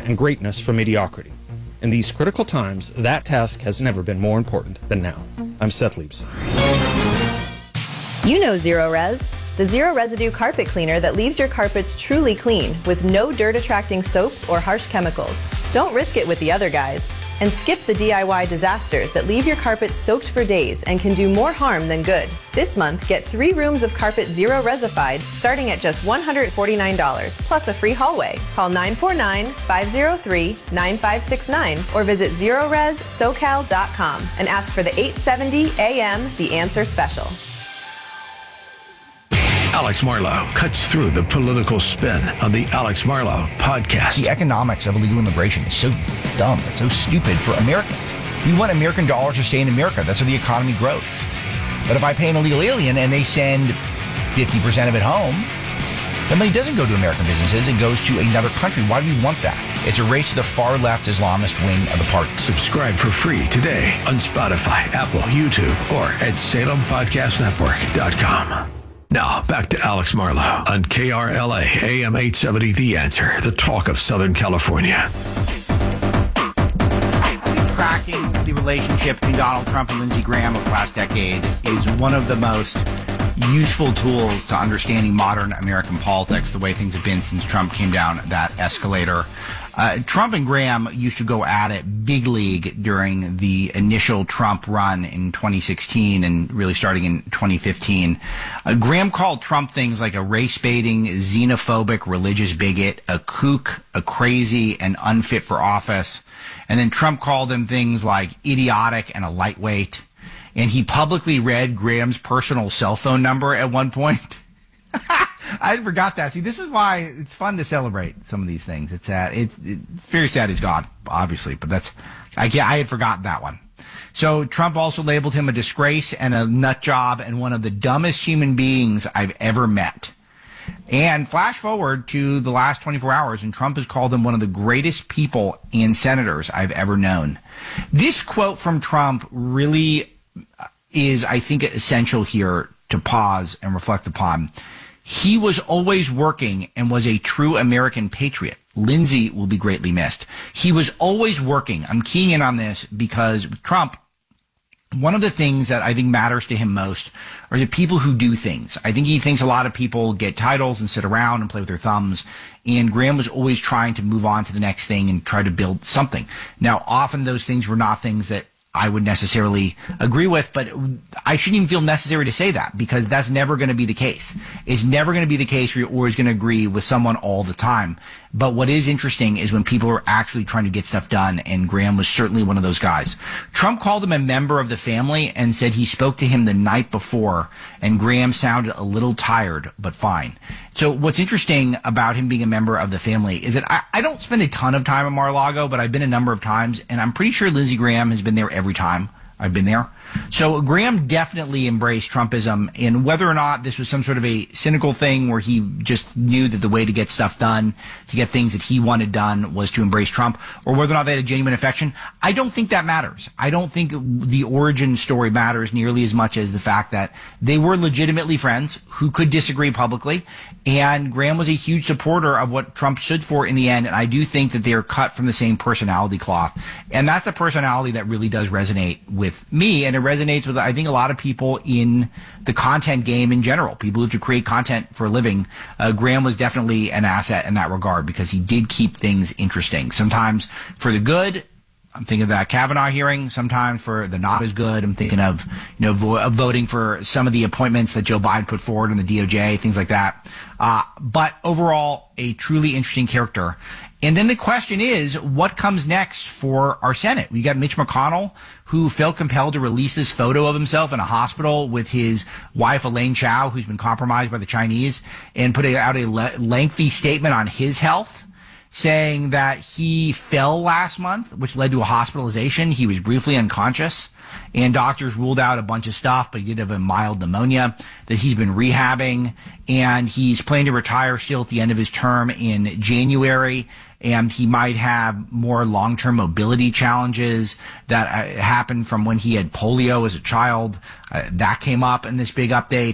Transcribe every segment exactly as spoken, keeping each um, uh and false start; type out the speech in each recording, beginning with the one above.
and greatness from mediocrity. In these critical times, that task has never been more important than now. I'm Seth Leibson. You know Zero Res, the zero residue carpet cleaner that leaves your carpets truly clean with no dirt-attracting soaps or harsh chemicals. Don't risk it with the other guys. And skip the D I Y disasters that leave your carpet soaked for days and can do more harm than good. This month, get three rooms of carpet Zero Resified starting at just one hundred forty-nine dollars plus a free hallway. Call nine four nine, five zero three, nine five six nine or visit zero res socal dot com and ask for the eight seventy A M The Answer Special. Alex Marlow cuts through the political spin on the Alex Marlow podcast. The economics of illegal immigration is so dumb. It's so stupid for Americans. We want American dollars to stay in America. That's how the economy grows. But if I pay an illegal alien and they send fifty percent of it home, the money doesn't go to American businesses. It goes to another country. Why do we want that? It's a race to the far left Islamist wing of the party. Subscribe for free today on Spotify, Apple, YouTube, or at Salem Podcast Network dot com. Now, back to Alex Marlow on K R L A, A M eight seventy, The Answer, the talk of Southern California. Tracking the relationship between Donald Trump and Lindsey Graham of the last decade is one of the most useful tools to understanding modern American politics, the way things have been since Trump came down that escalator. Uh, Trump and Graham used to go at it big league during the initial Trump run in twenty sixteen and really starting in twenty fifteen. Uh, Graham called Trump things like a race-baiting, xenophobic, religious bigot, a kook, a crazy, and unfit for office. And then Trump called him things like idiotic and a lightweight. And he publicly read Graham's personal cell phone number at one point. I forgot that. See, this is why it's fun to celebrate some of these things. It's sad. It, it's very sad he's gone, obviously, but that's I, I had forgotten that one. So Trump also labeled him a disgrace and a nut job and one of the dumbest human beings I've ever met. And flash forward to the last twenty-four hours, and Trump has called him one of the greatest people and senators I've ever known. This quote from Trump really is, I think, essential here to pause and reflect upon. He was always working and was a true American patriot. Lindsey will be greatly missed. He was always working. I'm keying in on this because with Trump, one of the things that I think matters to him most are the people who do things. I think he thinks a lot of people get titles and sit around and play with their thumbs. And Graham was always trying to move on to the next thing and try to build something. Now, often those things were not things that I would necessarily agree with, but I shouldn't even feel necessary to say that because that's never going to be the case. It's never going to be the case where you're always going to agree with someone all the time. But what is interesting is when people are actually trying to get stuff done, and Graham was certainly one of those guys. Trump called him a member of the family and said he spoke to him the night before, and Graham sounded a little tired, but fine. So what's interesting about him being a member of the family is that I, I don't spend a ton of time at Mar-a-Lago, but I've been a number of times, and I'm pretty sure Lindsey Graham has been there every time I've been there. So Graham definitely embraced Trumpism, and whether or not this was some sort of a cynical thing where he just knew that the way to get stuff done, to get things that he wanted done, was to embrace Trump, or whether or not they had a genuine affection, I don't think that matters. I don't think the origin story matters nearly as much as the fact that they were legitimately friends who could disagree publicly, and Graham was a huge supporter of what Trump stood for in the end, and I do think that they are cut from the same personality cloth. And that's a personality that really does resonate with me, and it resonates with, I think, a lot of people in the content game in general, people who have to create content for a living. Uh, Graham was definitely an asset in that regard because he did keep things interesting, sometimes for the good. I'm thinking of that Kavanaugh hearing. Sometimes for the not as good, I'm thinking of, you know, vo- of voting for some of the appointments that Joe Biden put forward in the D O J, things like that. Uh, but overall, a truly interesting character. And then the question is, what comes next for our Senate? We got Mitch McConnell, who felt compelled to release this photo of himself in a hospital with his wife, Elaine Chao, who's been compromised by the Chinese, and put out a le- lengthy statement on his health, saying that he fell last month, which led to a hospitalization. He was briefly unconscious, and doctors ruled out a bunch of stuff, but he did have a mild pneumonia that he's been rehabbing, and he's planning to retire still at the end of his term in January, and he might have more long-term mobility challenges that uh, happened from when he had polio as a child. Uh, that came up in this big update.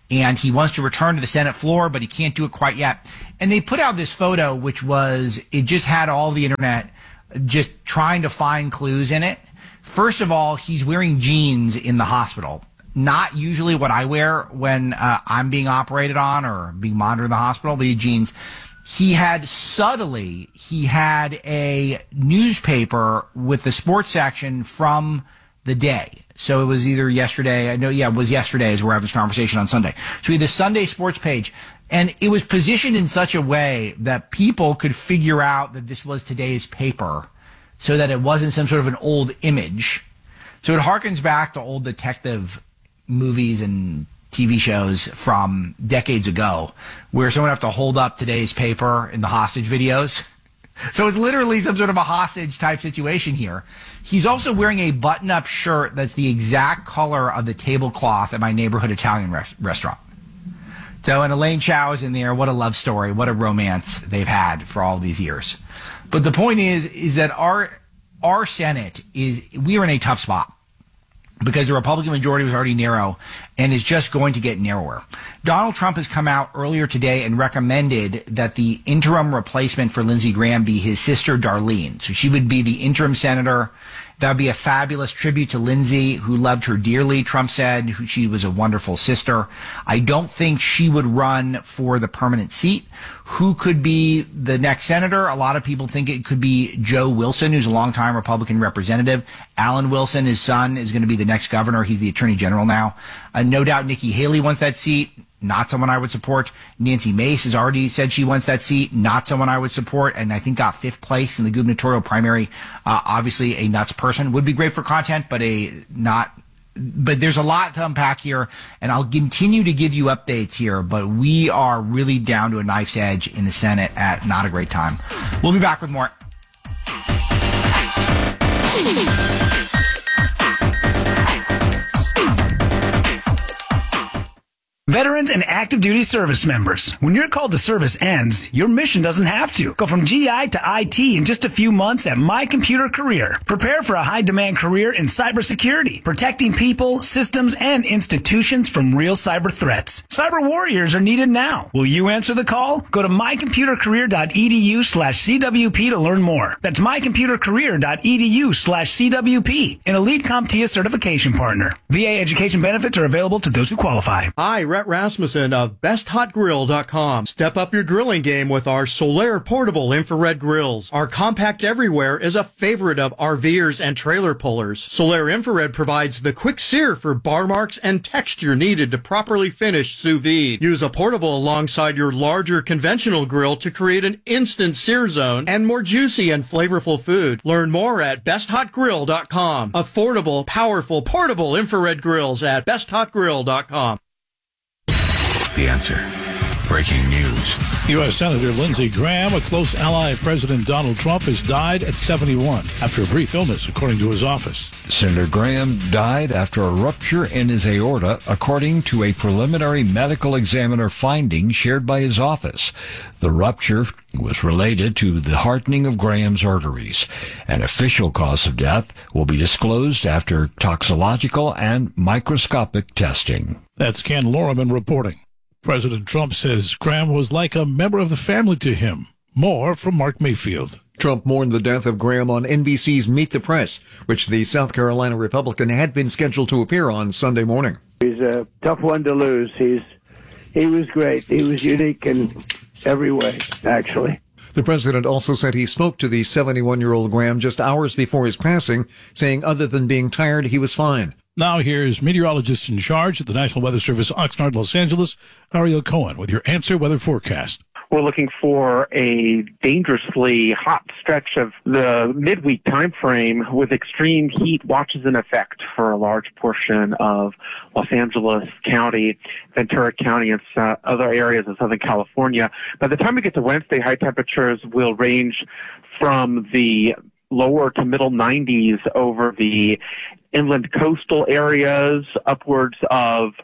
and he wants to return to the Senate floor, but he can't do it quite yet. And they put out this photo, which was, it just had all the internet just trying to find clues in it. First of all, he's wearing jeans in the hospital. Not usually what I wear when uh, I'm being operated on or being monitored in the hospital, but he had jeans. He had subtly, he had a newspaper with the sports section from the day. So it was either yesterday, I know, yeah, it was yesterday as we're having this conversation on Sunday. So he had the Sunday sports page, and it was positioned in such a way that people could figure out that this was today's paper, so that it wasn't some sort of an old image. So it harkens back to old detective movies and T V shows from decades ago, where someone would have to hold up today's paper in the hostage videos. So it's literally some sort of a hostage type situation here. He's also wearing a button-up shirt that's the exact color of the tablecloth at my neighborhood Italian res- restaurant. So, and Elaine Chao is in there. What a love story. What a romance they've had for all these years. But the point is, is that our, our Senate is, we are in a tough spot because the Republican majority was already narrow and is just going to get narrower. Donald Trump has come out earlier today and recommended that the interim replacement for Lindsey Graham be his sister, Darlene. So she would be the interim senator. That would be a fabulous tribute to Lindsey, who loved her dearly, Trump said. She was a wonderful sister. I don't think she would run for the permanent seat. Who could be the next senator? A lot of people think it could be Joe Wilson, who's a longtime Republican representative. Alan Wilson, his son, is going to be the next governor. He's the attorney general now. Uh, no doubt Nikki Haley wants that seat. Not someone I would support. Nancy Mace has already said she wants that seat. Not someone I would support, and I think got fifth place in the gubernatorial primary. Uh, obviously, a nuts person. Would be great for content, but a not. But there's a lot to unpack here, and I'll continue to give you updates here. But we are really down to a knife's edge in the Senate at not a great time. We'll be back with more. Veterans and active duty service members, when your call to service ends, your mission doesn't have to. Go from G I to I T in just a few months at My Computer Career. Prepare for a high-demand career in cybersecurity, protecting people, systems, and institutions from real cyber threats. Cyber warriors are needed now. Will you answer the call? Go to mycomputercareer.edu slash CWP to learn more. That's mycomputercareer.edu slash CWP, an elite CompTIA certification partner. V A education benefits are available to those who qualify. Hi, Rhett Rasmussen of best hot grill dot com. Step up your grilling game with our Solaire portable infrared grills. Our compact everywhere is a favorite of RVers and trailer pullers. Solaire infrared provides the quick sear for bar marks and texture needed to properly finish sous vide. Use a portable alongside your larger conventional grill to create an instant sear zone and more juicy and flavorful food. Learn more at best hot grill dot com. Affordable, powerful, portable infrared grills at best hot grill dot com. The Answer. Breaking news. U S Senator Lindsey Graham, a close ally of President Donald Trump, has died at seventy-one after a brief illness, according to his office. Senator Graham died after a rupture in his aorta, according to a preliminary medical examiner finding shared by his office. The rupture was related to the hardening of Graham's arteries. An official cause of death will be disclosed after toxicological and microscopic testing. That's Ken Lorman reporting. President Trump says Graham was like a member of the family to him. More from Mark Mayfield. Trump mourned the death of Graham on N B C's Meet the Press, which the South Carolina Republican had been scheduled to appear on Sunday morning. He's a tough one to lose. He's he was great. He was unique in every way, actually. The president also said he spoke to the seventy-one-year-old Graham just hours before his passing, saying other than being tired, he was fine. Now here's meteorologist in charge at the National Weather Service, Oxnard, Los Angeles, Ariel Cohen, with your Answer Weather Forecast. We're looking for a dangerously hot stretch of the midweek time frame with extreme heat watches in effect for a large portion of Los Angeles County, Ventura County, and uh, other areas of Southern California. By the time we get to Wednesday, high temperatures will range from the lower to middle nineties over the inland coastal areas, upwards of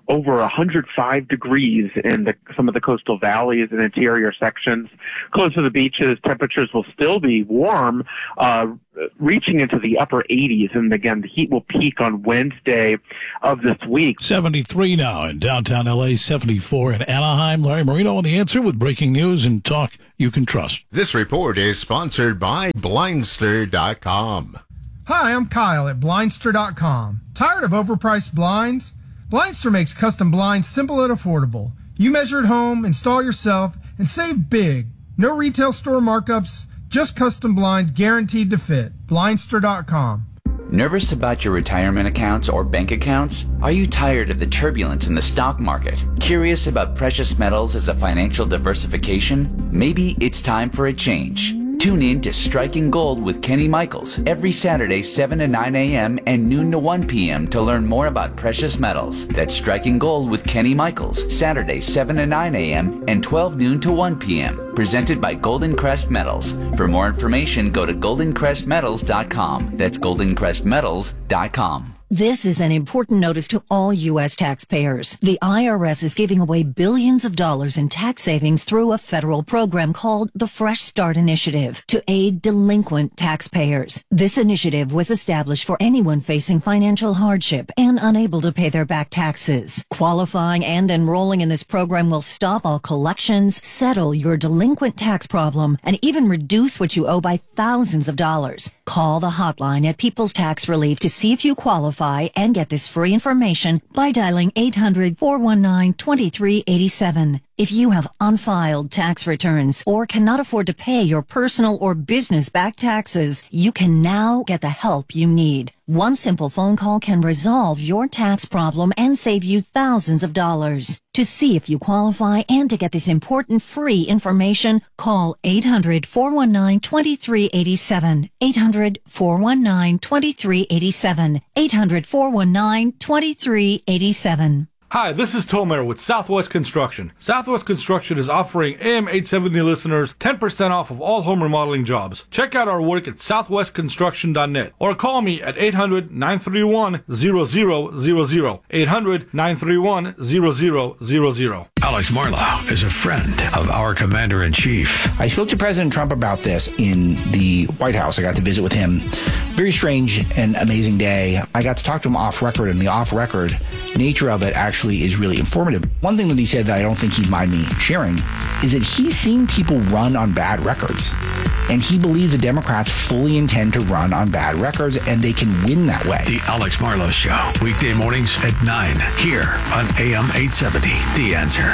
over one hundred five degrees in the, some of the coastal valleys and interior sections. Close to the beaches, temperatures will still be warm, uh, reaching into the upper eighties. And again, the heat will peak on Wednesday of this week. seventy-three now in downtown L A, seventy-four in Anaheim. Larry Marino on The Answer with breaking news and talk you can trust. This report is sponsored by Blindster dot com. Hi, I'm Kyle at Blindster dot com. Tired of overpriced blinds? Blindster makes custom blinds simple and affordable. You measure at home, install yourself, and save big. No retail store markups, just custom blinds guaranteed to fit. Blindster dot com. Nervous about your retirement accounts or bank accounts? Are you tired of the turbulence in the stock market? Curious about precious metals as a financial diversification? Maybe it's time for a change. Tune in to Striking Gold with Kenny Michaels every Saturday, seven to nine a.m. and noon to one p.m. to learn more about precious metals. That's Striking Gold with Kenny Michaels, Saturday, seven to nine a.m. and twelve noon to one p.m. Presented by Golden Crest Metals. For more information, go to golden crest metals dot com. That's golden crest metals dot com. This is an important notice to all U S taxpayers. The I R S is giving away billions of dollars in tax savings through a federal program called the Fresh Start Initiative to aid delinquent taxpayers. This initiative was established for anyone facing financial hardship and unable to pay their back taxes. Qualifying and enrolling in this program will stop all collections, settle your delinquent tax problem, and even reduce what you owe by thousands of dollars. Call the hotline at People's Tax Relief to see if you qualify and get this free information by dialing eight hundred, four one nine, two three eight seven. If you have unfiled tax returns or cannot afford to pay your personal or business back taxes, you can now get the help you need. One simple phone call can resolve your tax problem and save you thousands of dollars. To see if you qualify and to get this important free information, call eight hundred, four one nine, two three eight seven. eight hundred, four one nine, two three eight seven. eight hundred, four one nine, two three eight seven. Hi, this is Tomer with Southwest Construction. Southwest Construction is offering A M eight seventy listeners ten percent off of all home remodeling jobs. Check out our work at southwest construction dot net or call me at eight hundred, nine three one, zero zero zero zero. eight hundred, nine three one, zero zero zero zero. Alex Marlow is a friend of our Commander-in-Chief. I spoke to President Trump about this in the White House. I got to visit with him. Very strange and amazing day. I got to talk to him off record, and the off-record nature of it actually is really informative. One thing that he said that I don't think he'd mind me sharing is that he's seen people run on bad records. And he believes the Democrats fully intend to run on bad records, and they can win that way. The Alex Marlow Show, weekday mornings at nine, here on A M eight seventy, The Answer.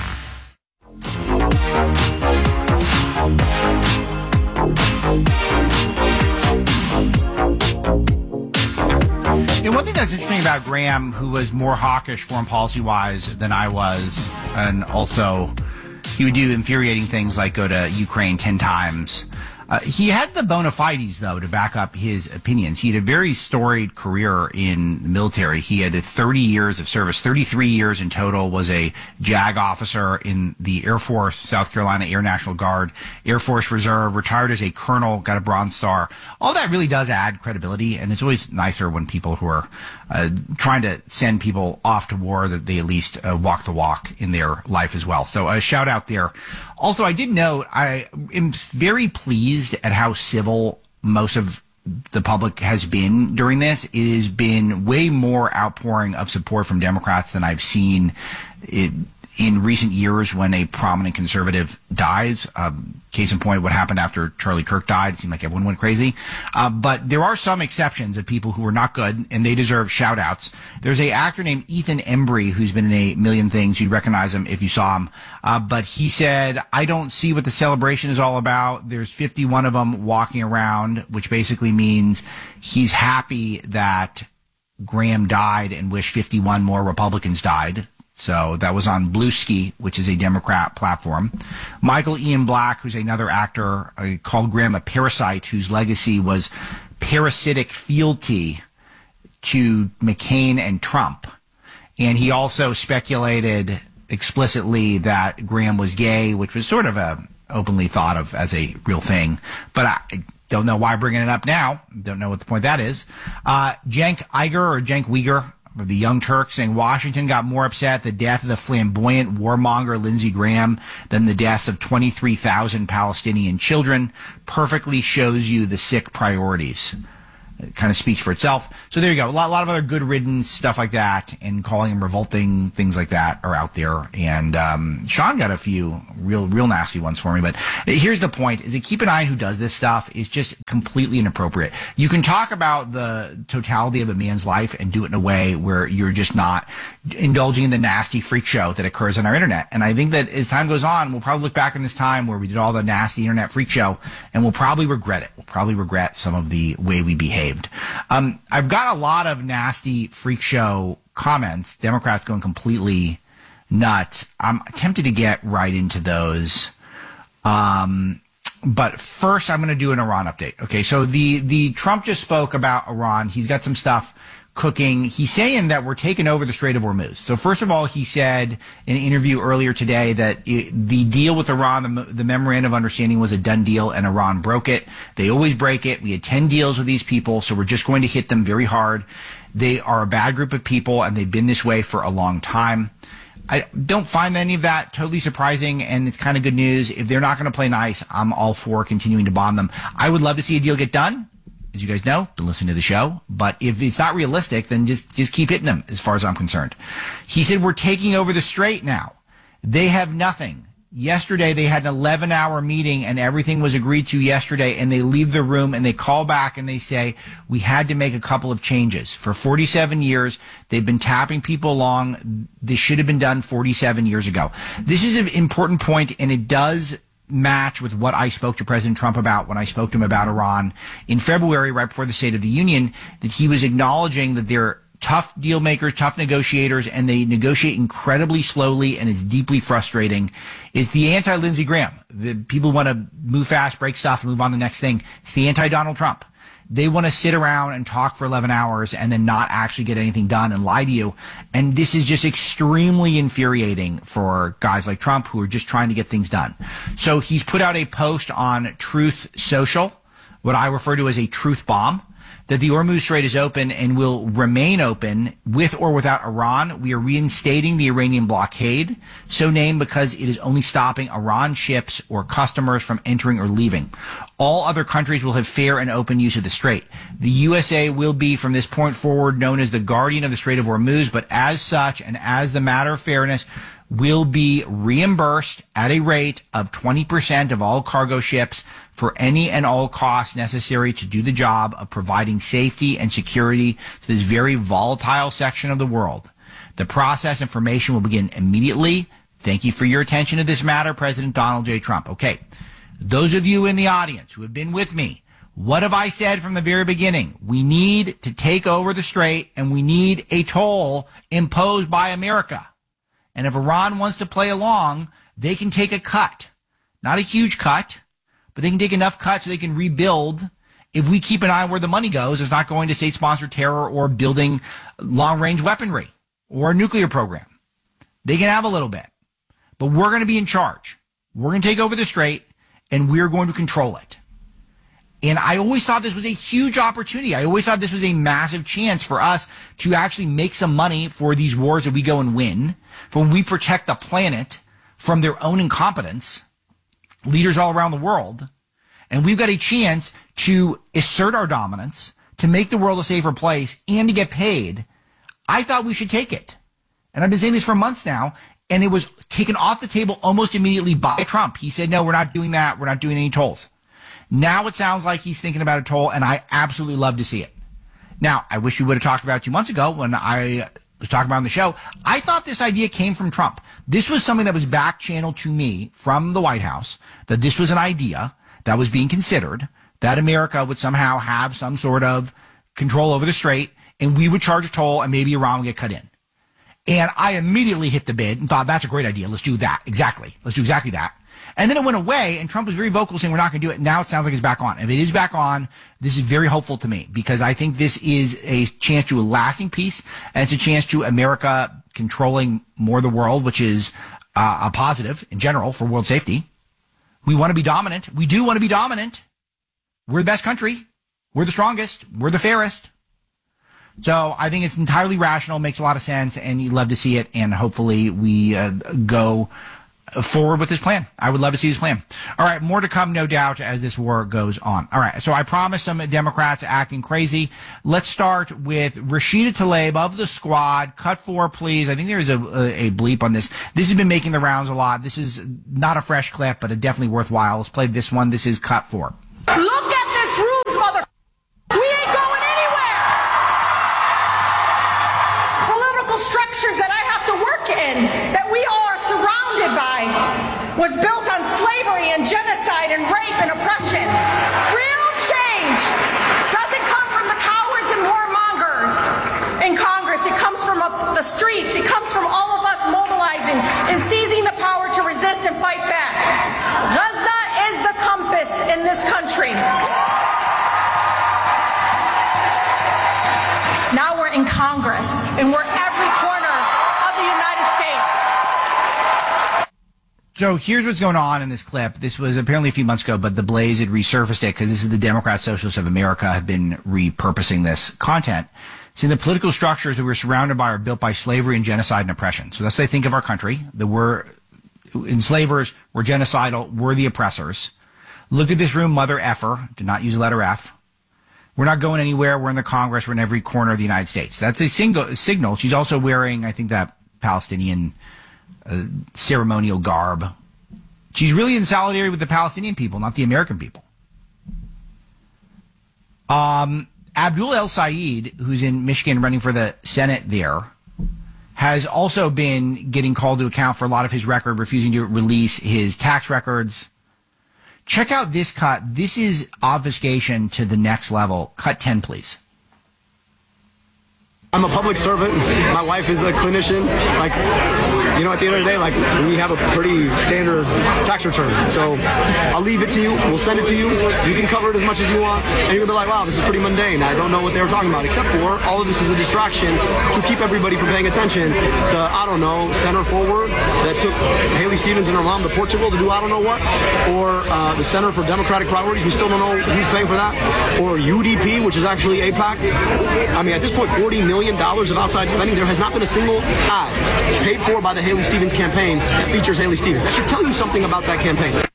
You know, one thing that's interesting about Graham, who was more hawkish foreign policy-wise than I was, and also he would do infuriating things like go to Ukraine ten times. Uh, he had the bona fides, though, to back up his opinions. He had a very storied career in the military. He had thirty years of service, thirty-three years in total, was a JAG officer in the Air Force, South Carolina Air National Guard, Air Force Reserve, retired as a colonel, got a Bronze Star. All that really does add credibility, and it's always nicer when people who are uh, trying to send people off to war, that they at least uh, walk the walk in their life as well. So a shout out there. Also, I did note, I am very pleased at how civil most of the public has been during this. It has been way more outpouring of support from Democrats than I've seen it in recent years when a prominent conservative dies. Um, case in point, what happened after Charlie Kirk died, it seemed like everyone went crazy. Uh, but there are some exceptions of people who were not good, and they deserve shout-outs. There's a actor named Ethan Embry who's been in a million things. You'd recognize him if you saw him. Uh, but he said, I don't see what the celebration is all about. There's fifty-one of them walking around, which basically means he's happy that Graham died and wish fifty-one more Republicans died. So that was on Bluesky, which is a Democrat platform. Michael Ian Black, who's another actor, uh, called Graham a parasite whose legacy was parasitic fealty to McCain and Trump. And he also speculated explicitly that Graham was gay, which was sort of a openly thought of as a real thing. But I don't know why bringing it up now. Don't know what the point that is. Uh, Cenk Uygur or Cenk Uygur, the Young Turks, saying Washington got more upset at the death of the flamboyant warmonger Lindsey Graham than the deaths of twenty-three thousand Palestinian children. Perfectly shows you the sick priorities. It kind of speaks for itself. So there you go. A lot, a lot of other good riddance stuff like that, and calling him revolting, things like that are out there. And um, Sean got a few real, real nasty ones for me. But here's the point: is that keep an eye on who does this stuff is just completely inappropriate. You can talk about the totality of a man's life and do it in a way where you're just not indulging in the nasty freak show that occurs on our internet. And I think that as time goes on, we'll probably look back on this time where we did all the nasty internet freak show, and we'll probably regret it. We'll probably regret some of the way we behaved. Um, I've got a lot of nasty freak show comments, Democrats going completely nuts. I'm tempted to get right into those. Um, but first I'm going to do an Iran update. Okay. So the, the Trump just spoke about Iran. He's got some stuff cooking. He's saying that we're taking over the Strait of Hormuz. So first of all, he said in an interview earlier today that it, the deal with Iran, the, the memorandum of understanding was a done deal, and Iran broke it. They always break it. We had ten deals with these people, so we're just going to hit them very hard. They are a bad group of people, and they've been this way for a long time. I don't find any of that totally surprising, and it's kind of good news. If they're not going to play nice, I'm all for continuing to bomb them. I would love to see a deal get done. As you guys know, been listening to the show. But if it's not realistic, then just, just keep hitting them, as far as I'm concerned. He said, we're taking over the strait now. They have nothing. Yesterday, they had an eleven hour meeting, and everything was agreed to yesterday, and they leave the room, and they call back, and they say, we had to make a couple of changes. For forty-seven years, they've been tapping people along. This should have been done forty-seven years ago. This is an important point, and it does match with what I spoke to President Trump about when I spoke to him about Iran in February, right before the State of the Union, that he was acknowledging that they're tough deal makers, tough negotiators, and they negotiate incredibly slowly, and it's deeply frustrating. It's the anti-Lindsey Graham. The people want to move fast, break stuff, and move on to the next thing. It's the anti-Donald Trump. They want to sit around and talk for eleven hours and then not actually get anything done and lie to you. And this is just extremely infuriating for guys like Trump who are just trying to get things done. So he's put out a post on Truth Social, what I refer to as a truth bomb, that the Hormuz Strait is open and will remain open with or without Iran. We are reinstating the Iranian blockade, so named because it is only stopping Iran ships or customers from entering or leaving. All other countries will have fair and open use of the strait. The U S A will be, from this point forward, known as the guardian of the Strait of Hormuz, but as such, and as the matter of fairness, will be reimbursed at a rate of twenty percent of all cargo ships for any and all costs necessary to do the job of providing safety and security to this very volatile section of the world. The process information will begin immediately. Thank you for your attention to this matter, President Donald J. Trump. Okay, those of you in the audience who have been with me, what have I said from the very beginning? We need to take over the strait, and we need a toll imposed by America. And if Iran wants to play along, they can take a cut. Not a huge cut, but they can take enough cut so they can rebuild. If we keep an eye on where the money goes, it's not going to state-sponsored terror or building long-range weaponry or a nuclear program. They can have a little bit. But we're going to be in charge. We're going to take over the strait, and we're going to control it. And I always thought this was a huge opportunity. I always thought this was a massive chance for us to actually make some money for these wars that we go and win, for when we protect the planet from their own incompetence, leaders all around the world. And we've got a chance to assert our dominance, to make the world a safer place, and to get paid. I thought we should take it. And I've been saying this for months now, and it was taken off the table almost immediately by Trump. He said, no, we're not doing that. We're not doing any tolls. Now it sounds like he's thinking about a toll, and I absolutely love to see it. Now, I wish we would have talked about it two months ago when I was talking about on the show. I thought this idea came from Trump. This was something that was back channeled to me from the White House, that this was an idea that was being considered, that America would somehow have some sort of control over the strait, and we would charge a toll, and maybe Iran would get cut in. And I immediately hit the bid and thought, that's a great idea. Let's do that. Exactly. Let's do exactly that. And then it went away, and Trump was very vocal saying we're not going to do it. Now it sounds like it's back on. If it is back on, this is very hopeful to me, because I think this is a chance to a lasting peace, and it's a chance to America controlling more of the world, which is uh, a positive in general for world safety. We want to be dominant. We do want to be dominant. We're the best country. We're the strongest. We're the fairest. So I think it's entirely rational, makes a lot of sense, and you'd love to see it, and hopefully we uh, go forward with this plan. I would love to see this plan. All right, more to come, no doubt, as this war goes on. All right, so I promised some Democrats acting crazy. Let's start with Rashida Tlaib of the Squad. Cut four, please. I think there is a, a, a bleep on this. This has been making the rounds a lot. This is not a fresh clip, but a definitely worthwhile. Let's play this one. This is cut four. Look at this ruse, mother. We ain't going anywhere. Political structures that I have to work in, that we all are surrounded by, was built on slavery and genocide and rape and oppression. Real change doesn't come from the cowards and warmongers in Congress. It comes from the streets. It comes from all of us mobilizing and seizing the power to resist and fight back. Gaza is the compass in this country. Now we're in Congress, and we're every corner of the United States. So here's what's going on in this clip. This was apparently a few months ago, but the Blaze had resurfaced it because this is the Democrat Socialists of America have been repurposing this content. See, the political structures that we're surrounded by are built by slavery and genocide and oppression. So that's what they think of our country. That we're enslavers, we're genocidal, we're the oppressors. Look at this room, mother effer. Did not use the letter F. We're not going anywhere. We're in the Congress. We're in every corner of the United States. That's a single signal. She's also wearing, I think, that Palestinian uh, ceremonial garb. She's really in solidarity with the Palestinian people, not the American people. Um, Abdul El Sayed, who's in Michigan running for the Senate there, has also been getting called to account for a lot of his record, refusing to release his tax records. Check out this cut. This is obfuscation to the next level. Cut ten, please. I'm a public servant. My wife is a clinician. Like, you know, at the end of the day, like, we have a pretty standard tax return. So I'll leave it to you. We'll send it to you. You can cover it as much as you want. And you're going to be like, wow, this is pretty mundane. I don't know what they were talking about. Except for all of this is a distraction to keep everybody from paying attention to, I don't know, Center Forward that took Haley Stevens and her mom to Portugal to do I don't know what. Or uh, the Center for Democratic Priorities. We still don't know who's paying for that. Or U D P, which is actually AIPAC. I mean, at this point, forty million dollars of outside spending. There has not been a single ad paid for by the Haley Stevens campaign that features Haley Stevens. That should tell you something about that campaign.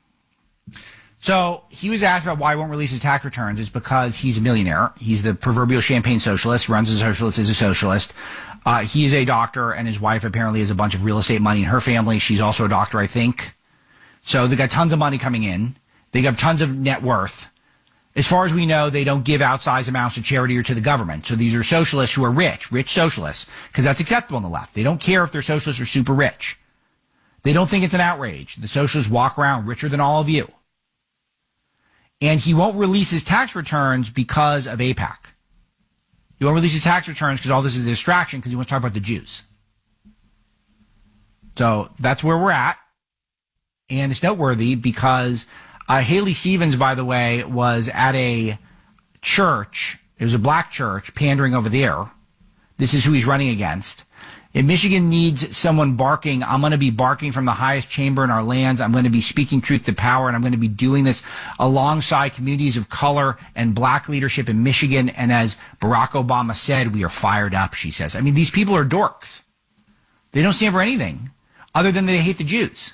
So he was asked about why he won't release his tax returns. It's because he's a millionaire. He's the proverbial champagne socialist, runs as a socialist, is a socialist. Uh, he is a doctor, and his wife apparently has a bunch of real estate money in her family. She's also a doctor, I think. So they got tons of money coming in. They got tons of net worth. As far as we know, they don't give outsized amounts to charity or to the government. So these are socialists who are rich, rich socialists, because that's acceptable on the left. They don't care if their socialists are super rich. They don't think it's an outrage. The socialists walk around richer than all of you. And he won't release his tax returns because of AIPAC. He won't release his tax returns because all this is a distraction because he wants to talk about the Jews. So that's where we're at. And it's noteworthy because Uh, Haley Stevens, by the way, was at a church. It was a black church pandering over there. This is who he's running against. If Michigan needs someone barking, I'm going to be barking from the highest chamber in our lands. I'm going to be speaking truth to power, and I'm going to be doing this alongside communities of color and black leadership in Michigan. And as Barack Obama said, we are fired up, she says. I mean, these people are dorks. They don't stand for anything other than they hate the Jews.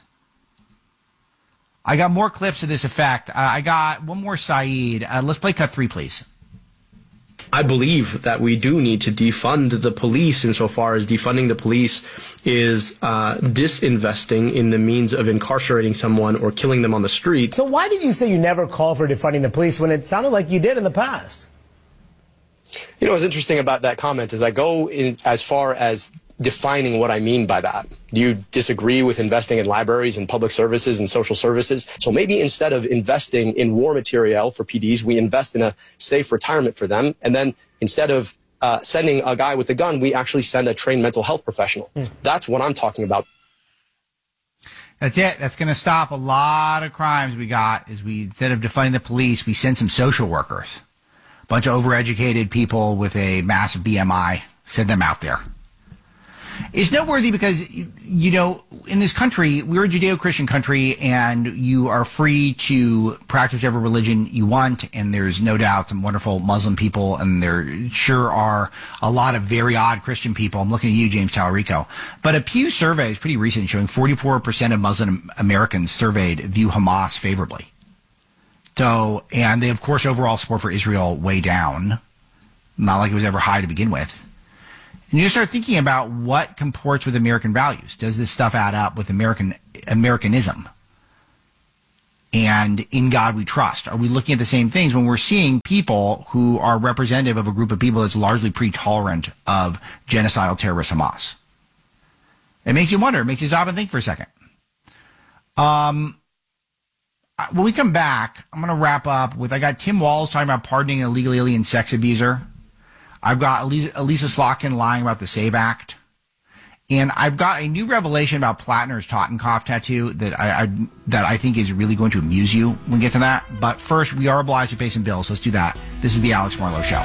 I got more clips of this effect. Uh, I got one more Saeed. Uh, let's play cut three, please. I believe that we do need to defund the police insofar as defunding the police is uh, disinvesting in the means of incarcerating someone or killing them on the street. So why did you say you never call for defunding the police when it sounded like you did in the past? You know, what's interesting about that comment is I go in as far as defining what I mean by that. Do you disagree with investing in libraries and public services and social services? So maybe instead of investing in war material for P Ds, we invest in a safe retirement for them. And then instead of uh, sending a guy with a gun, we actually send a trained mental health professional. Mm. That's what I'm talking about. That's it. That's going to stop a lot of crimes we got is we, instead of defunding the police, we send some social workers. A bunch of overeducated people with a massive B M I. Send them out there. is noteworthy because, you know, in this country, we're a Judeo-Christian country, and you are free to practice whatever religion you want, and there's no doubt some wonderful Muslim people, and there sure are a lot of very odd Christian people. I'm looking at you, James Tallarico. But a Pew survey is pretty recent, showing forty-four percent of Muslim Americans surveyed view Hamas favorably. So, and they, of course, overall support for Israel way down. Not like it was ever high to begin with. And you start thinking about what comports with American values. Does this stuff add up with American Americanism? And in God we trust. Are we looking at the same things when we're seeing people who are representative of a group of people that's largely pretty tolerant of genocidal terrorist Hamas? It makes you wonder. It makes you stop and think for a second. Um, when we come back, I'm going to wrap up with, I got Tim Walz talking about pardoning an illegal alien sex abuser. I've got Elisa, Elisa Slotkin lying about the SAVE Act. And I've got a new revelation about Plattner's Totenkopf tattoo that I, I that I think is really going to amuse you when we get to that. But first, we are obliged to pay some bills. Let's do that. This is the Alex Marlowe Show.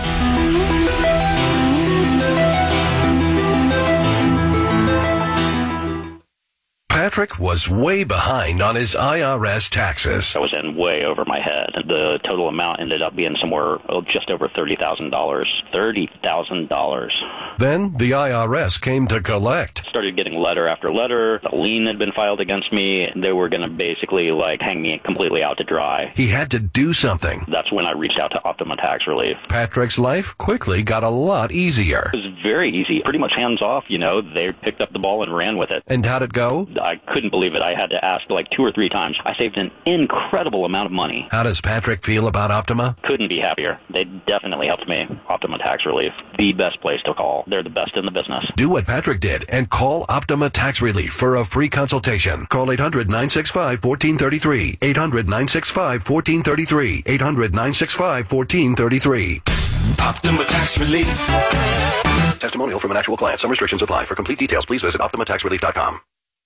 Patrick was way behind on his I R S taxes. I was in way over my head. The total amount ended up being somewhere oh, just over thirty thousand dollars. thirty thousand dollars. Then the I R S came to collect. Started getting letter after letter. A lien had been filed against me. They were going to basically like hang me completely out to dry. He had to do something. That's when I reached out to Optima Tax Relief. Patrick's life quickly got a lot easier. It was very easy. Pretty much hands off, you know. They picked up the ball and ran with it. And how'd it go? I couldn't believe it. I had to ask like two or three times. I saved an incredible amount of money. How does Patrick feel about Optima? Couldn't be happier. They definitely helped me. Optima Tax Relief, the best place to call. They're the best in the business. Do what Patrick did and call Optima Tax Relief for a free consultation. Call eight hundred, nine six five, one four three three. eight hundred, nine six five, one four three three. eight hundred, nine six five, one four three three. Optima Tax Relief. Testimonial from an actual client. Some restrictions apply. For complete details, please visit optima tax relief dot com.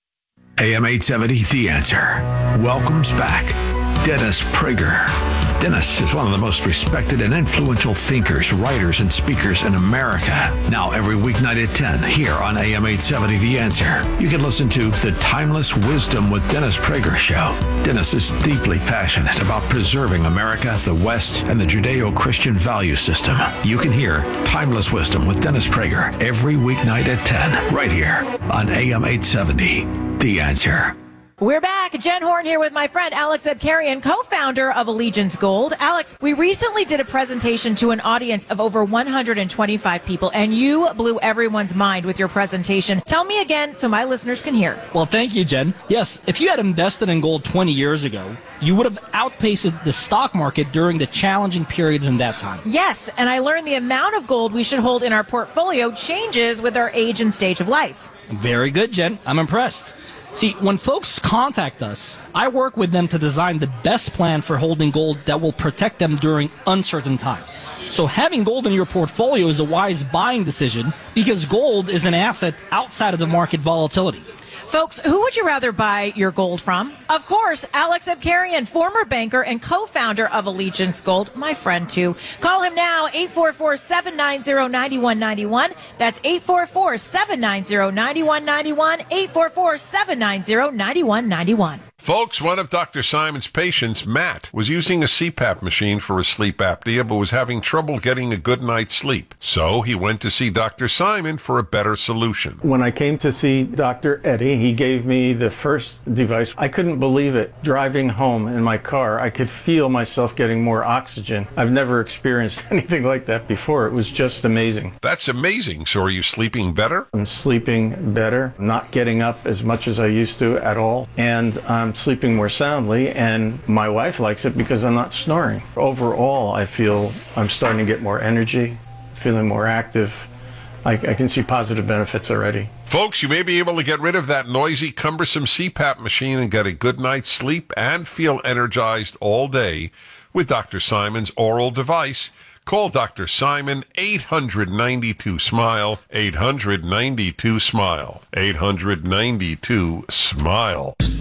A M eight seventy, The Answer, welcomes back Dennis Prager. Dennis is one of the most respected and influential thinkers, writers, and speakers in America. Now every weeknight at ten, here on A M eight seventy, The Answer, you can listen to The Timeless Wisdom with Dennis Prager Show. Dennis is deeply passionate about preserving America, the West, and the Judeo-Christian value system. You can hear Timeless Wisdom with Dennis Prager every weeknight at ten, right here on A M eight seventy, The Answer. We're back. Jen Horn here with my friend Alex Abkarian, co-founder of Allegiance Gold. Alex, we recently did a presentation to an audience of over one hundred twenty-five people, and you blew everyone's mind with your presentation. Tell me again so my listeners can hear. Well, thank you, Jen. Yes, if you had invested in gold twenty years ago, you would have outpaced the stock market during the challenging periods in that time. Yes, and I learned the amount of gold we should hold in our portfolio changes with our age and stage of life. Very good, Jen. I'm impressed. See, when folks contact us, I work with them to design the best plan for holding gold that will protect them during uncertain times. So having gold in your portfolio is a wise buying decision because gold is an asset outside of the market volatility. Folks, who would you rather buy your gold from? Of course, Alex Abkarian, former banker and co-founder of Allegiance Gold, my friend too. Call him now, eight four four, seven nine zero, nine one nine one. That's eight four four, seven nine zero, nine one nine one, eight four four, seven nine zero, nine one nine one. Folks, one of Doctor Simon's patients, Matt, was using a C PAP machine for his sleep apnea, but was having trouble getting a good night's sleep. So he went to see Doctor Simon for a better solution. When I came to see Doctor Eddie, he gave me the first device. I couldn't believe it. Driving home in my car, I could feel myself getting more oxygen. I've never experienced anything like that before. It was just amazing. That's amazing. So are you sleeping better? I'm sleeping better. I'm not getting up as much as I used to at all. And I'm sleeping more soundly, and my wife likes it because I'm not snoring. Overall, I feel I'm starting to get more energy, feeling more active. I, I can see positive benefits already. Folks, you may be able to get rid of that noisy, cumbersome C PAP machine and get a good night's sleep and feel energized all day with Doctor Simon's oral device. Call Doctor Simon, eight hundred, ninety-two, SMILE, eight hundred, ninety-two, SMILE, eight hundred, ninety-two, SMILE.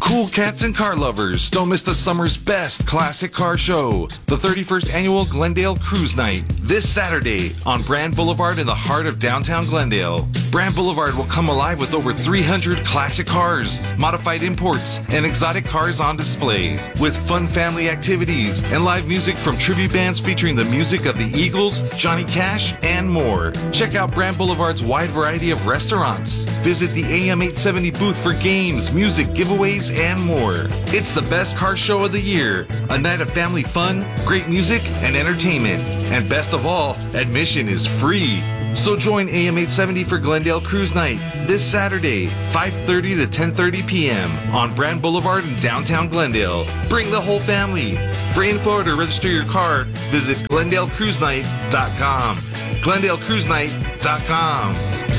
Cool cats and car lovers, don't miss the summer's best classic car show, the thirty-first annual Glendale Cruise Night, this Saturday on Brand Boulevard in the heart of downtown Glendale. Brand Boulevard will come alive with over three hundred classic cars, modified imports, and exotic cars on display, with fun family activities and live music from tribute bands featuring the music of the Eagles, Johnny Cash, and more. Check out Brand Boulevard's wide variety of restaurants. Visit the A M eight seventy booth for games, music, giveaways, and more. It's the best car show of the year. A night of family fun, great music, and entertainment. And best of all, admission is free. So join A M eight seventy for Glendale Cruise Night this Saturday, five thirty to ten thirty p.m. on Brand Boulevard in downtown Glendale. Bring the whole family. For info or to register your car, visit glendale cruise night dot com. glendale cruise night dot com.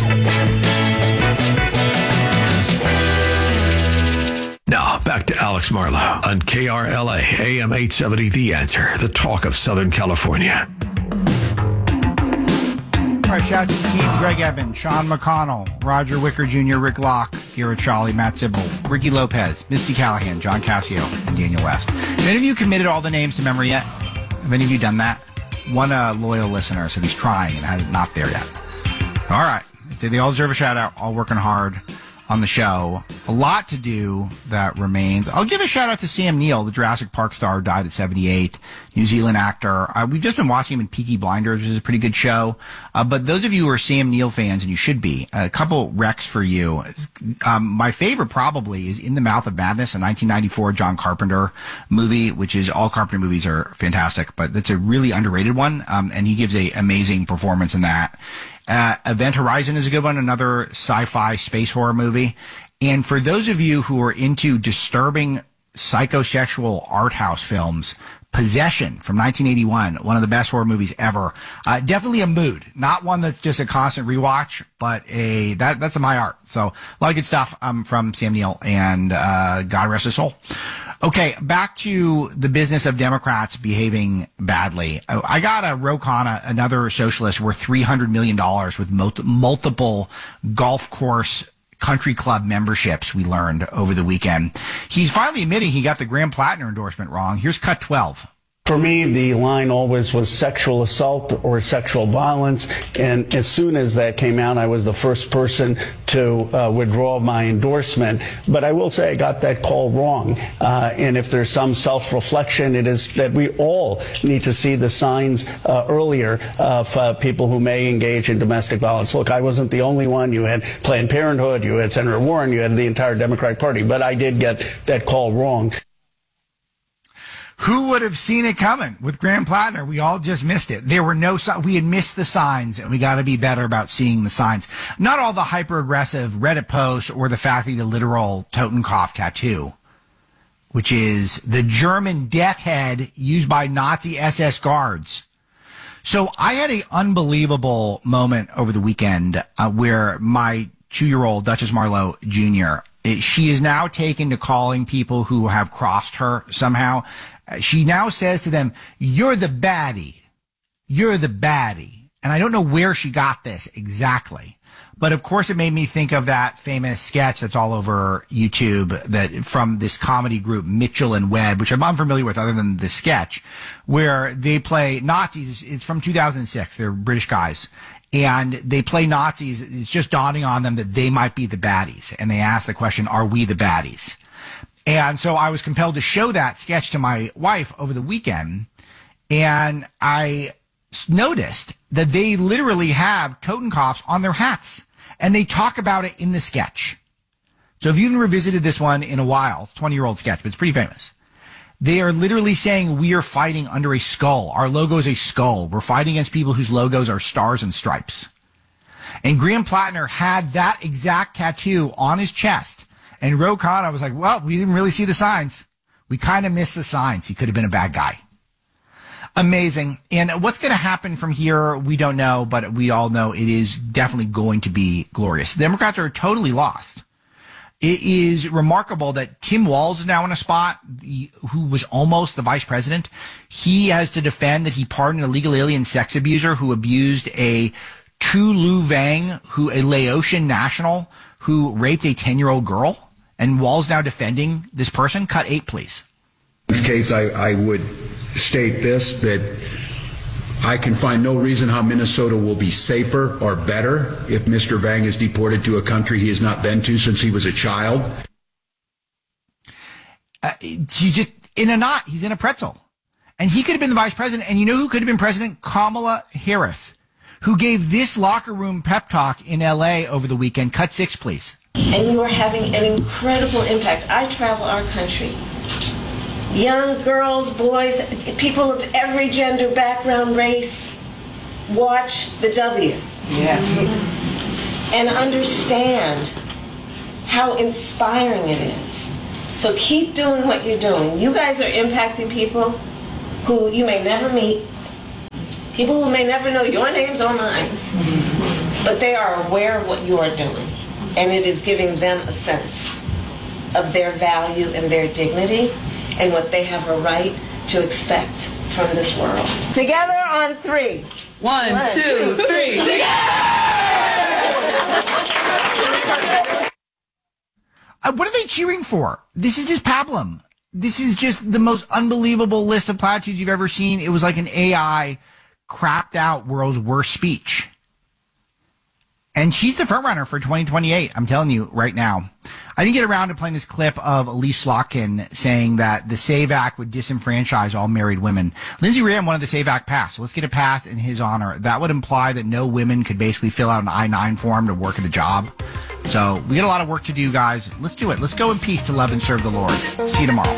Now, back to Alex Marlowe on K R L A, A M eight seventy, The Answer, the talk of Southern California. All right, shout out to the team: Greg Evans, Sean McConnell, Roger Wicker Junior, Rick Locke, Garrett Charlie, Matt Sibbel, Ricky Lopez, Misty Callahan, John Cassio, and Daniel West. Have any of you committed all the names to memory yet? Have any of you done that? One uh, loyal listener said he's trying and has not there yet. All right. So they all deserve a shout out, all working hard on the show. A lot to do that remains. I'll give a shout out to Sam Neill, the Jurassic Park star who died at seventy-eight, New Zealand actor. Uh, we've just been watching him in Peaky Blinders, which is a pretty good show. Uh, but those of you who are Sam Neill fans, and you should be, a couple recs for you. Um, my favorite probably is In the Mouth of Madness, a nineteen ninety-four John Carpenter movie, which is, all Carpenter movies are fantastic, but that's a really underrated one. Um, and he gives a amazing performance in that. Uh, Event Horizon is a good one, another sci-fi space horror movie. And for those of you who are into disturbing psychosexual art house films, Possession from nineteen eighty-one, one of the best horror movies ever. Uh, definitely a mood, not one that's just a constant rewatch, but a that that's my art. So a lot of good stuff um, from Sam Neill, and uh, God rest his soul. Okay, back to the business of Democrats behaving badly. I got a Ro Khanna, another socialist, worth three hundred million dollars with mul- multiple golf course country club memberships, we learned over the weekend. He's finally admitting he got the Graham Plattner endorsement wrong. Here's cut twelve. For me, the line always was sexual assault or sexual violence, and as soon as that came out, I was the first person to uh, withdraw my endorsement. But I will say I got that call wrong, uh, and if there's some self-reflection, it is that we all need to see the signs uh, earlier of uh, people who may engage in domestic violence. Look, I wasn't the only one. You had Planned Parenthood, you had Senator Warren, you had the entire Democratic Party, but I did get that call wrong. Who would have seen it coming with Graham Plattner? We all just missed it. There were no signs. We had missed the signs, and we got to be better about seeing the signs. Not all the hyper-aggressive Reddit posts or the fact that he had a literal Totenkopf tattoo, which is the German death head used by Nazi S S guards. So I had an unbelievable moment over the weekend uh, where my two-year-old, Duchess Marlowe Junior, it, she is now taken to calling people who have crossed her somehow. She now says to them, "You're the baddie. You're the baddie." And I don't know where she got this exactly. But of course it made me think of that famous sketch that's all over YouTube that from this comedy group Mitchell and Webb, which I'm unfamiliar with other than the sketch, where they play Nazis. It's from two thousand six. They're British guys. And they play Nazis. It's just dawning on them that they might be the baddies. And they ask the question, are we the baddies? And so I was compelled to show that sketch to my wife over the weekend, and I noticed that they literally have Totenkopfs on their hats, and they talk about it in the sketch. So if you haven't revisited this one in a while, it's a twenty-year-old sketch, but it's pretty famous. They are literally saying we are fighting under a skull. Our logo is a skull. We're fighting against people whose logos are stars and stripes. And Graham Plattner had that exact tattoo on his chest. And Ro Khanna was like, well, we didn't really see the signs. We kind of missed the signs. He could have been a bad guy. Amazing. And what's going to happen from here, we don't know, but we all know it is definitely going to be glorious. The Democrats are totally lost. It is remarkable that Tim Walz is now in a spot, who was almost the vice president. He has to defend that he pardoned a legal alien sex abuser who abused a Tu Lu Vang, who a Laotian national who raped a ten-year-old girl And Wall's now defending this person. Cut eight, please. In this case, I, I would state this, that I can find no reason how Minnesota will be safer or better if Mister Vang is deported to a country he has not been to since he was a child. Uh, he's just in a knot. He's in a pretzel. And he could have been the vice president. And you know who could have been president? Kamala Harris, who gave this locker room pep talk in L A over the weekend. Cut six, please. And you are having an incredible impact. I travel our country. Young girls, boys, people of every gender, background, race, watch the W. Yeah. And understand how inspiring it is. So keep doing what you're doing. You guys are impacting people who you may never meet, people who may never know your names or mine, but they are aware of what you are doing. And it is giving them a sense of their value and their dignity and what they have a right to expect from this world. Together on three. One, One two, two, three. Together! Uh, what are they cheering for? This is just pablum. This is just the most unbelievable list of platitudes you've ever seen. It was like an A I crapped out world's worst speech. And she's the front runner for twenty twenty-eight. I'm telling you right now. I didn't get around to playing this clip of Elise Slotkin saying that the SAVE Act would disenfranchise all married women. Lindsey Graham wanted the SAVE Act passed. So let's get it passed in his honor. That would imply that no women could basically fill out an I nine form to work at a job. So we got a lot of work to do, guys. Let's do it. Let's go in peace to love and serve the Lord. See you tomorrow.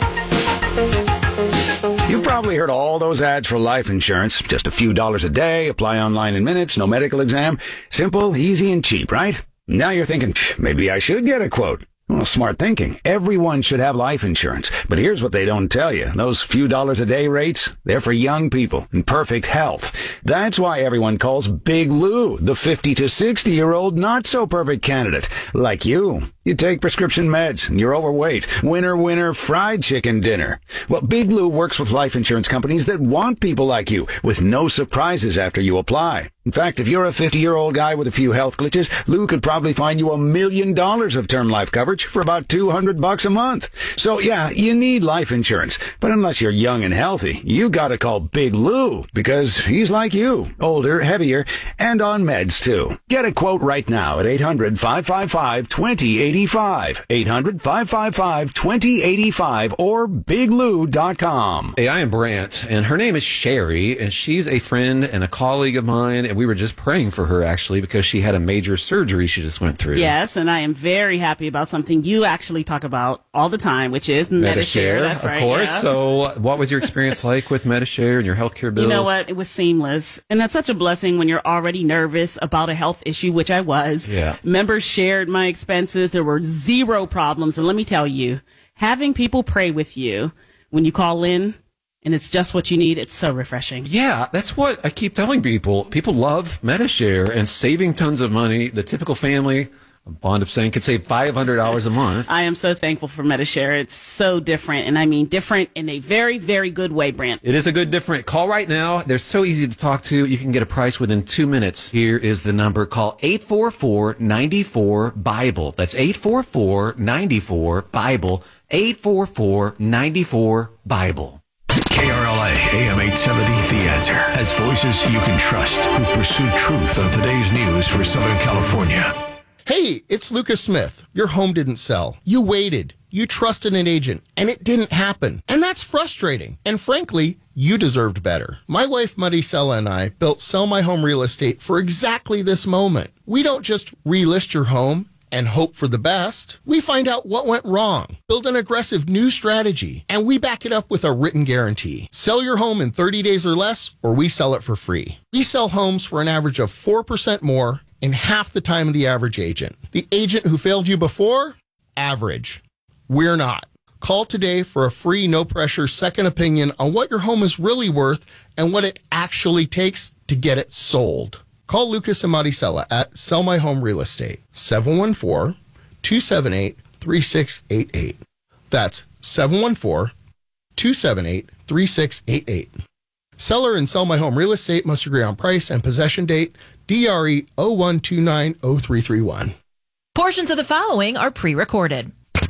You've probably heard all those ads for life insurance. Just a few dollars a day, apply online in minutes, no medical exam. Simple, easy, and cheap, right? Now you're thinking, maybe I should get a quote. Well, smart thinking. Everyone should have life insurance. But here's what they don't tell you. Those few dollars a day rates, they're for young people in perfect health. That's why everyone calls Big Lou the fifty to sixty year old not so perfect candidate. Like you. You take prescription meds and you're overweight. Winner, winner, fried chicken dinner. Well, Big Lou works with life insurance companies that want people like you with no surprises after you apply. In fact, if you're a fifty-year-old guy with a few health glitches, Lou could probably find you a million dollars of term life coverage for about two hundred bucks a month. So yeah, you need life insurance. But unless you're young and healthy, you gotta call Big Lou because he's like you, older, heavier, and on meds too. Get a quote right now at eight hundred, five five five, two zero eight five. eight hundred, five five five, two zero eight five or big lou dot com. Hey, I am Brant, and her name is Sherry, and she's a friend and a colleague of mine, and we were just praying for her, actually, because she had a major surgery she just went through. Yes, and I am very happy about something you actually talk about all the time, which is Medishare. Medishare, That's of right, course. yeah. So what was your experience like with Medishare and your healthcare bills? You know what? It was seamless. And that's such a blessing when you're already nervous about a health issue, which I was. Yeah. Members shared my expenses. There were zero problems. And let me tell you, having people pray with you when you call in, and it's just what you need, it's so refreshing. Yeah, that's what I keep telling people. People love Medishare and saving tons of money. The typical family, a bond of saying, could save five hundred dollars a month. I am so thankful for Medishare. It's so different, and I mean different in a very, very good way, Brant. It is a good different. Call right now. They're so easy to talk to. You can get a price within two minutes. Here is the number. Call eight four four, nine four, BIBLE. That's eight four four, nine four, BIBLE. eight four four, nine four, BIBLE. K R L A, A M eight seventy, The Answer, has voices you can trust who pursue truth on today's news for Southern California. Hey, it's Lucas Smith. Your home didn't sell. You waited. You trusted an agent, and it didn't happen. And that's frustrating. And frankly, you deserved better. My wife, Maricela, and I built Sell My Home Real Estate for exactly this moment. We don't just relist your home and hope for the best. We find out what went wrong, build an aggressive new strategy, and we back it up with a written guarantee. Sell your home in thirty days or less, or we sell it for free. We sell homes for an average of four percent more in half the time of the average agent. The agent who failed you before? Average. We're not. Call today for a free, no-pressure second opinion on what your home is really worth and what it actually takes to get it sold. Call Lucas and Maricela at Sell My Home Real Estate, seven one four, two seven eight, three six eight eight. That's seven one four, two seven eight, three six eight eight. Seller and Sell My Home Real Estate must agree on price and possession date, D R E zero one two nine zero three three one. Portions of the following are pre-recorded.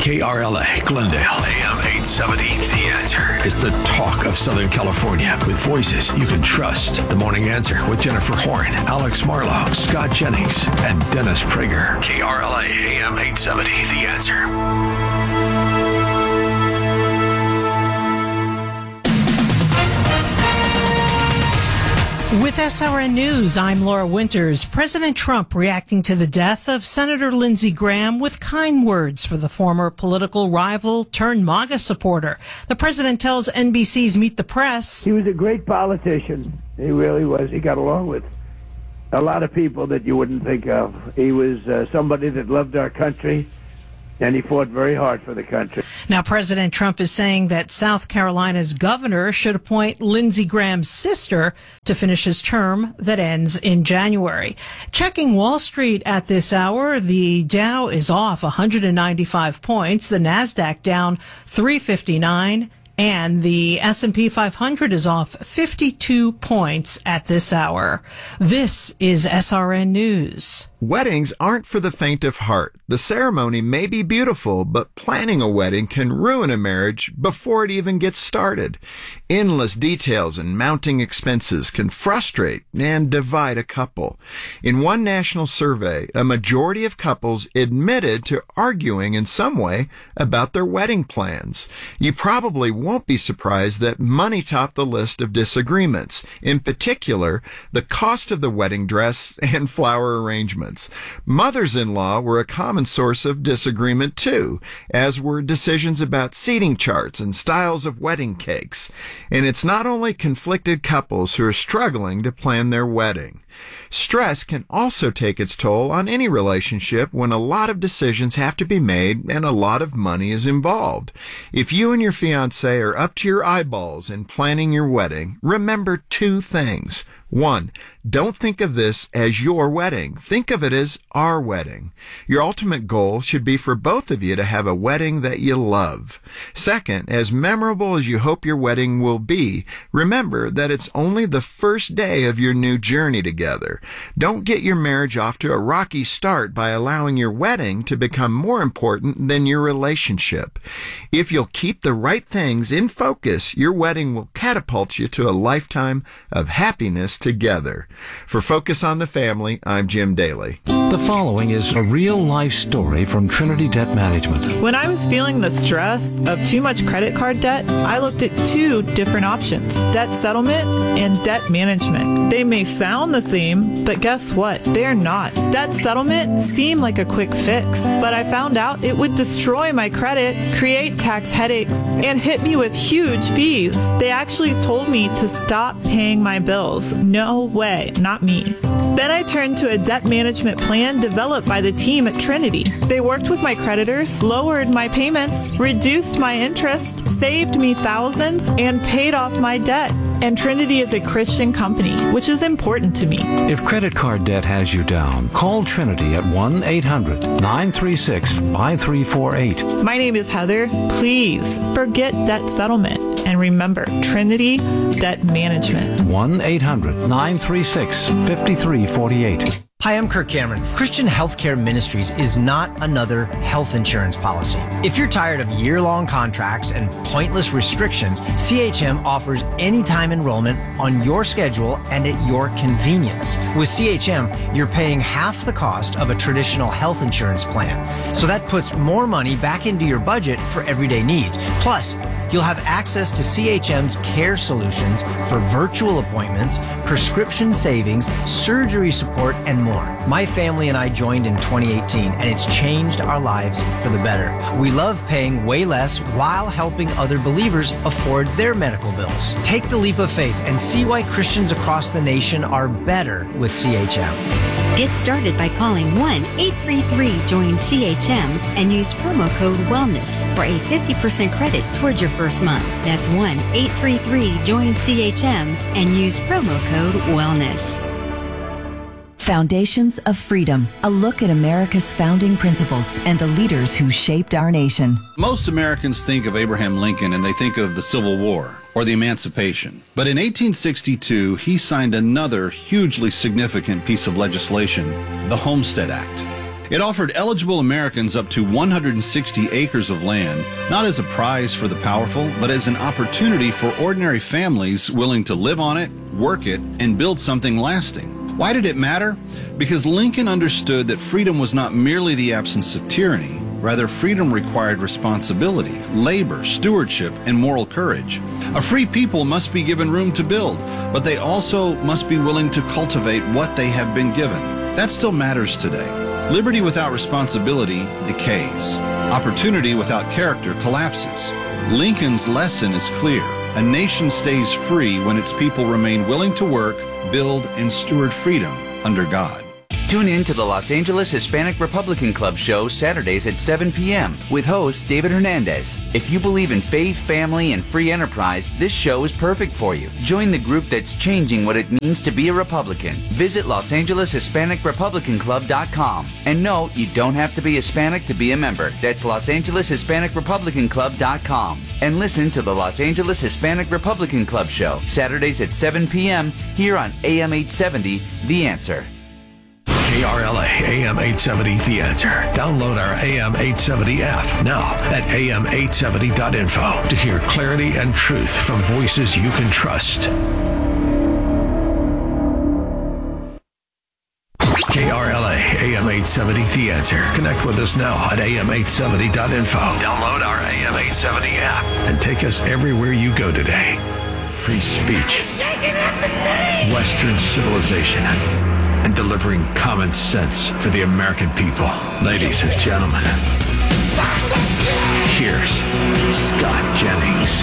K R L A, Glendale, A M eight seventy. The Answer is the talk of Southern California with voices you can trust. The Morning Answer with Jennifer Horn, Alex Marlowe, Scott Jennings, and Dennis Prager. K R L A, A M eight seventy. The Answer. With S R N News, I'm Laura Winters. President Trump reacting to the death of Senator Lindsey Graham with kind words for the former political rival turned MAGA supporter. The president tells N B C's Meet the Press. He was a great politician. He really was. He got along with a lot of people that you wouldn't think of. He was uh, somebody that loved our country, and he fought very hard for the country. Now, President Trump is saying that South Carolina's governor should appoint Lindsey Graham's sister to finish his term that ends in January. Checking Wall Street at this hour, the Dow is off one hundred ninety-five points, the NASDAQ down three fifty-nine, and the S and P five hundred is off fifty-two points at this hour. This is S R N News. Weddings aren't for the faint of heart. The ceremony may be beautiful, but planning a wedding can ruin a marriage before it even gets started. Endless details and mounting expenses can frustrate and divide a couple. In one national survey, a majority of couples admitted to arguing in some way about their wedding plans. You probably won't be surprised that money topped the list of disagreements. In particular, the cost of the wedding dress and flower arrangements. Mothers-in-law were a common source of disagreement too, as were decisions about seating charts and styles of wedding cakes. And it's not only conflicted couples who are struggling to plan their wedding. Stress can also take its toll on any relationship when a lot of decisions have to be made and a lot of money is involved. If you and your fiancé are up to your eyeballs in planning your wedding, remember two things. One, don't think of this as your wedding. Think of it as our wedding. Your ultimate goal should be for both of you to have a wedding that you love. Second, as memorable as you hope your wedding will be, remember that it's only the first day of your new journey together. Don't get your marriage off to a rocky start by allowing your wedding to become more important than your relationship. If you'll keep the right things in focus, your wedding will catapult you to a lifetime of happiness together. For Focus on the Family, I'm Jim Daly. The following is a real-life story from Trinity Debt Management. When I was feeling the stress of too much credit card debt, I looked at two different options, debt settlement and debt management. They may sound the same, but guess what? They're not. Debt settlement seemed like a quick fix, but I found out it would destroy my credit, create tax headaches, and hit me with huge fees. They actually told me to stop paying my bills. No way, not me. Then I turned to a debt management plan developed by the team at Trinity. They worked with my creditors, lowered my payments, reduced my interest, saved me thousands, and paid off my debt. And Trinity is a Christian company, which is important to me. If credit card debt has you down, call Trinity at one eight hundred nine three six five three four eight. My name is Heather. Please forget debt settlement. And remember, Trinity Debt Management. one eight hundred nine three six five three four eight. Hi, I'm Kirk Cameron. Christian Healthcare Ministries is not another health insurance policy. If you're tired of year-long contracts and pointless restrictions, C H M offers anytime enrollment on your schedule and at your convenience. With C H M, you're paying half the cost of a traditional health insurance plan. So that puts more money back into your budget for everyday needs. Plus, you'll have access to C H M's care solutions for virtual appointments, prescription savings, surgery support, and more. My family and I joined in twenty eighteen, and it's changed our lives for the better. We love paying way less while helping other believers afford their medical bills. Take the leap of faith and see why Christians across the nation are better with C H M. Get started by calling one eight three three join C H M and use promo code WELLNESS for a fifty percent credit towards your first month. That's one eight three three join C H M and use promo code WELLNESS. Foundations of Freedom, a look at America's founding principles and the leaders who shaped our nation. Most Americans think of Abraham Lincoln and they think of the Civil War or the Emancipation. But in eighteen sixty-two, he signed another hugely significant piece of legislation, the Homestead Act. It offered eligible Americans up to one hundred sixty acres of land, not as a prize for the powerful, but as an opportunity for ordinary families willing to live on it, work it, and build something lasting. Why did it matter? Because Lincoln understood that freedom was not merely the absence of tyranny. Rather, freedom required responsibility, labor, stewardship, and moral courage. A free people must be given room to build, but they also must be willing to cultivate what they have been given. That still matters today. Liberty without responsibility decays. Opportunity without character collapses. Lincoln's lesson is clear. A nation stays free when its people remain willing to work, build, and steward freedom under God. Tune in to the Los Angeles Hispanic Republican Club show Saturdays at seven p.m. with host David Hernandez. If you believe in faith, family, and free enterprise, this show is perfect for you. Join the group that's changing what it means to be a Republican. Visit Los Angeles Hispanic Republican Club dot com. And no, you don't have to be Hispanic to be a member. That's Los Angeles Hispanic Republican Club dot com. And listen to the Los Angeles Hispanic Republican Club show Saturdays at seven p.m. here on A M eight seventy, The Answer. K R L A A M eight seventy The Answer. Download our A M eight seventy app now at A M eight seventy dot info to hear clarity and truth from voices you can trust. K R L A A M eight seventy The Answer. Connect with us now at A M eight seventy dot info. Download our A M eight seventy app and take us everywhere you go today. Free speech, Western civilization, and delivering common sense for the American people. Ladies and gentlemen, here's Scott Jennings.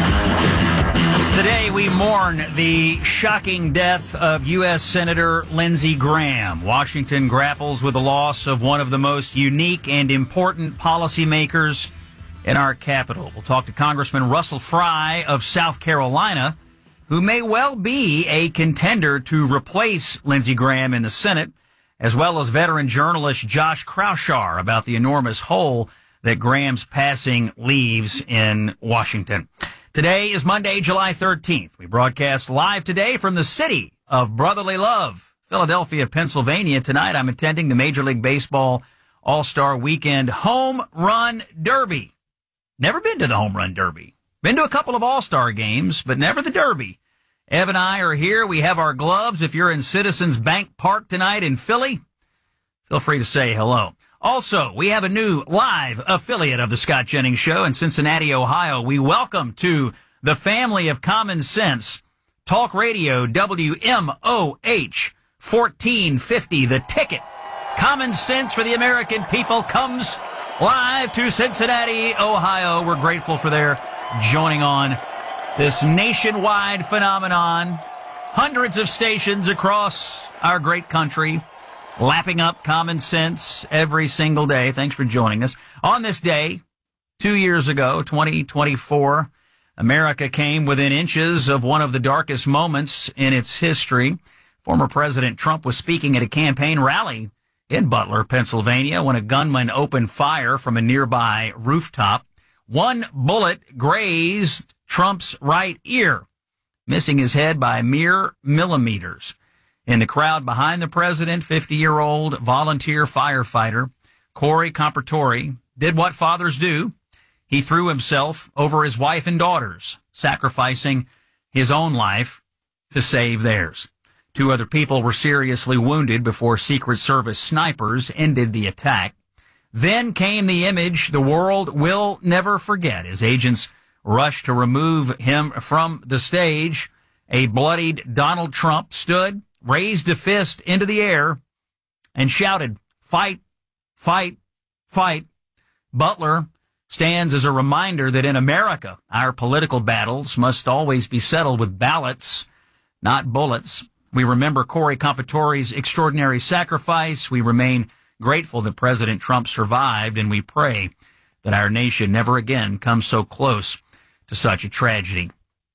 Today we mourn the shocking death of U S Senator Lindsey Graham. Washington grapples with the loss of one of the most unique and important policymakers in our capital. We'll talk to Congressman Russell Fry of South Carolina, who may well be a contender to replace Lindsey Graham in the Senate, as well as veteran journalist Josh Kraushaar about the enormous hole that Graham's passing leaves in Washington. Today is Monday, July thirteenth. We broadcast live today from the city of brotherly love, Philadelphia, Pennsylvania. Tonight I'm attending the Major League Baseball All-Star Weekend Home Run Derby. Never been to the Home Run Derby. Been to a couple of All-Star games, but never the Derby. Ev and I are here. We have our gloves. If you're in Citizens Bank Park tonight in Philly, feel free to say hello. Also, we have a new live affiliate of the Scott Jennings Show in Cincinnati, Ohio. We welcome to the family of Common Sense, Talk Radio W M O H fourteen fifty, The Ticket. Common Sense for the American people comes live to Cincinnati, Ohio. We're grateful for their joining on this nationwide phenomenon. Hundreds of stations across our great country lapping up Common Sense every single day. Thanks for joining us. On this day, two years ago, twenty twenty-four, America came within inches of one of the darkest moments in its history. Former President Trump was speaking at a campaign rally in Butler, Pennsylvania, when a gunman opened fire from a nearby rooftop. One bullet grazed Trump's right ear, missing his head by mere millimeters. In the crowd behind the president, fifty-year-old volunteer firefighter Corey Comparatori did what fathers do. He threw himself over his wife and daughters, sacrificing his own life to save theirs. Two other people were seriously wounded before Secret Service snipers ended the attack. Then came the image the world will never forget as agents rushed to remove him from the stage. A bloodied Donald Trump stood, raised a fist into the air, and shouted, "Fight, fight, fight." Butler stands as a reminder that in America, our political battles must always be settled with ballots, not bullets. We remember Corey Comparatori's extraordinary sacrifice. We remain grateful that President Trump survived, and we pray that our nation never again comes so close to such a tragedy.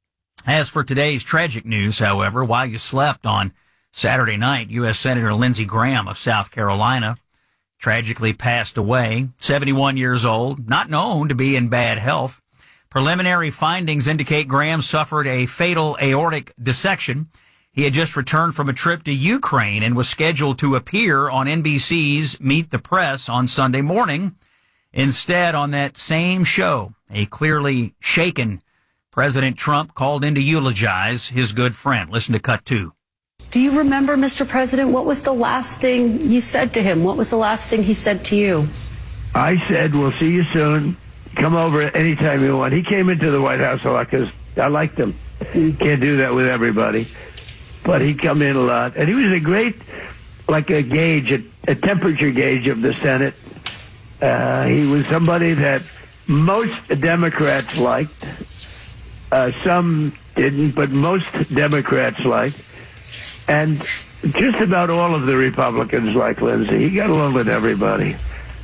As for today's tragic news, however, while you slept on Saturday night, U S Senator Lindsey Graham of South Carolina tragically passed away, seventy-one years old, not known to be in bad health. Preliminary findings indicate Graham suffered a fatal aortic dissection. He had just returned from a trip to Ukraine and was scheduled to appear on N B C's Meet the Press on Sunday morning. Instead, on that same show, a clearly shaken President Trump called in to eulogize his good friend. Listen to cut two. Do you remember, Mister President, what was the last thing you said to him? What was the last thing he said to you? I said, we'll see you soon. Come over anytime you want. He came into the White House a lot because I liked him. Can't do that with everybody. But he'd come in a lot. And he was a great, like a gauge, a, a temperature gauge of the Senate. Uh, he was somebody that most Democrats liked. Uh, some didn't, but most Democrats liked. And just about all of the Republicans liked Lindsey. He got along with everybody.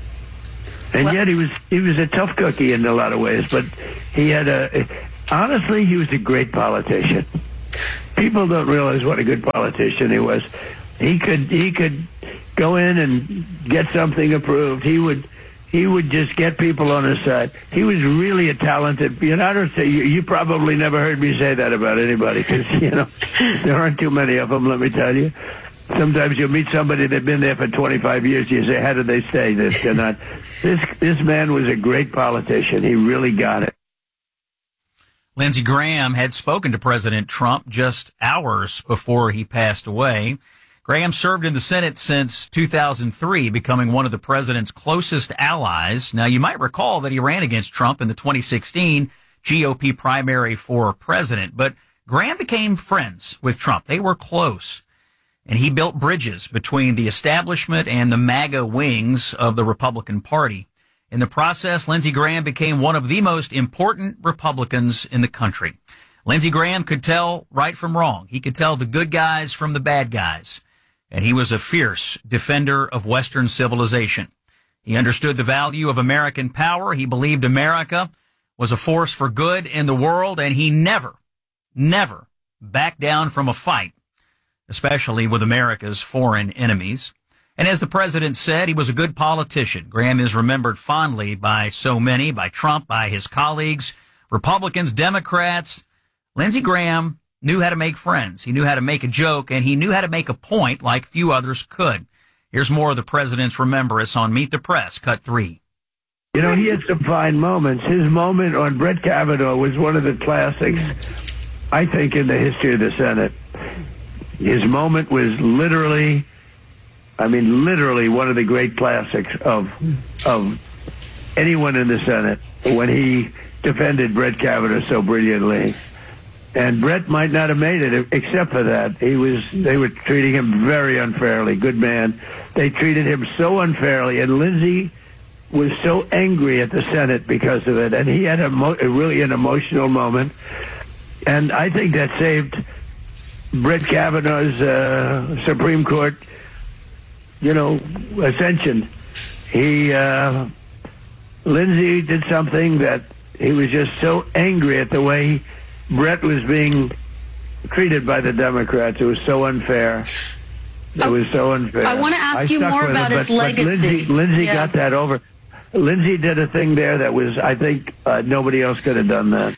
And yet he was he was a tough cookie in a lot of ways. But he had a, honestly, he was a great politician. People don't realize what a good politician he was. He could he could go in and get something approved. He would he would just get people on his side. He was really a talented. You know, I don't say you, you probably never heard me say that about anybody because you know there aren't too many of them. Let me tell you. Sometimes you'll meet somebody that's been there for twenty-five years. You say, how did they stay? This they're not. This this man was a great politician. He really got it. Lindsey Graham had spoken to President Trump just hours before he passed away. Graham served in the Senate since two thousand three, becoming one of the president's closest allies. Now, you might recall that he ran against Trump in the twenty sixteen G O P primary for president, but Graham became friends with Trump. They were close, and he built bridges between the establishment and the MAGA wings of the Republican Party. In the process, Lindsey Graham became one of the most important Republicans in the country. Lindsey Graham could tell right from wrong. He could tell the good guys from the bad guys. And he was a fierce defender of Western civilization. He understood the value of American power. He believed America was a force for good in the world, and he never, never backed down from a fight, especially with America's foreign enemies. And as the president said, he was a good politician. Graham is remembered fondly by so many, by Trump, by his colleagues, Republicans, Democrats. Lindsey Graham knew how to make friends. He knew how to make a joke, and he knew how to make a point like few others could. Here's more of the president's remembrance on Meet the Press, cut three. You know, he had some fine moments. His moment on Brett Kavanaugh was one of the classics, I think, in the history of the Senate. His moment was literally, I mean, literally one of the great classics of of anyone in the Senate when he defended Brett Kavanaugh so brilliantly. And Brett might not have made it except for that. He was, they were treating him very unfairly. Good man. They treated him so unfairly, and Lindsey was so angry at the Senate because of it, and he had a, mo- a really an emotional moment. And I think that saved Brett Kavanaugh's uh, Supreme Court, you know, ascension. He, uh, Lindsey did something that he was just so angry at the way Brett was being treated by the Democrats. It was so unfair. It was so unfair. I want to ask I you stuck more with about it, his but, legacy. But Lindsey, Lindsey Yeah. got that over. Lindsey did a thing there that was, I think, uh, nobody else could have done that.